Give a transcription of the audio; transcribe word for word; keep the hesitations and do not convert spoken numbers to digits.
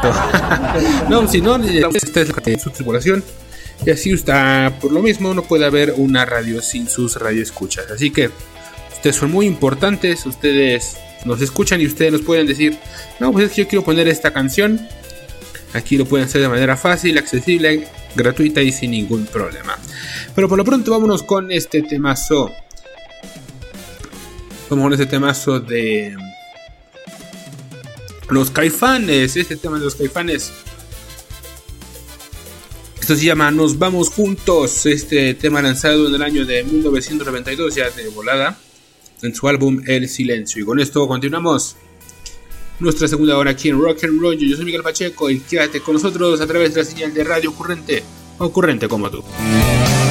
Exacto. No, si no, esta es la, su tripulación. Y así está, por lo mismo no puede haber una radio sin sus radioescuchas. Así que ustedes son muy importantes, ustedes nos escuchan y ustedes nos pueden decir, no, pues es que yo quiero poner esta canción. Aquí lo pueden hacer de manera fácil, accesible, gratuita y sin ningún problema. Pero por lo pronto vámonos con este temazo. Vamos con este temazo de Los Caifanes. Este tema de Los Caifanes. Esto se llama Nos Vamos Juntos. Este tema lanzado en el año de mil novecientos noventa y dos, ya de volada, en su álbum El Silencio. Y con esto continuamos nuestra segunda hora aquí en Rock and Roll. Yo soy Miguel Pacheco y quédate con nosotros a través de la señal de Radio Ocurrente, ocurrente como tú.